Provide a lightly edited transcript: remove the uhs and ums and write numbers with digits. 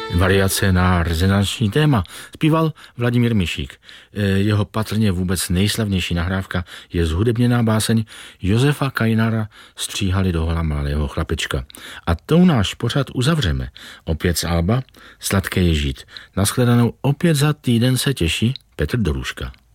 Variace na rezonanční téma zpíval Vladimír Mišík. Jeho patrně vůbec nejslavnější nahrávka je zhudebněná báseň Josefa Kajnara Stříhali dohola malého chlapečka. A tou náš pořad uzavřeme. Opět z alba Sladké je žít. Nashledanou opět za týden se těší Petr Doruška.